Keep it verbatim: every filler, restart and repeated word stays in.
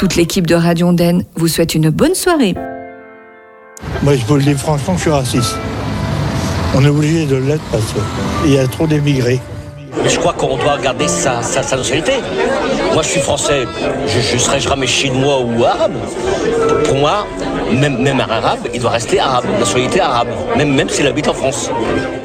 Toute l'équipe de Radio Ondaine vous souhaite une bonne soirée. Moi, je peux le dire franchement que je suis raciste. On est obligé de l'être parce qu'il y a trop d'émigrés. Mais je crois qu'on doit garder sa, sa, sa nationalité. Moi, je suis français, je ne serais jamais chinois ou arabe. Pour moi, même, même un arabe, il doit rester arabe, nationalité arabe, même, même s'il habite en France.